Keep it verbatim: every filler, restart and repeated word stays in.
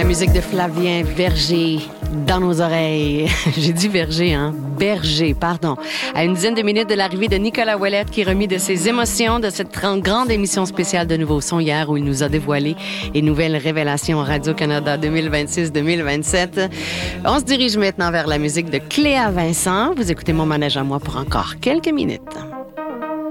La musique de Flavien Verger dans nos oreilles. J'ai dit Verger, hein? Berger, pardon. À une dizaine de minutes de l'arrivée de Nicolas Ouellette qui remis de ses émotions de cette grande émission spéciale de Nouveau Son hier où il nous a dévoilé les nouvelles révélations Radio-Canada deux mille vingt-six deux mille vingt-sept. On se dirige maintenant vers la musique de Cléa Vincent. Vous écoutez Mon manège à moi pour encore quelques minutes.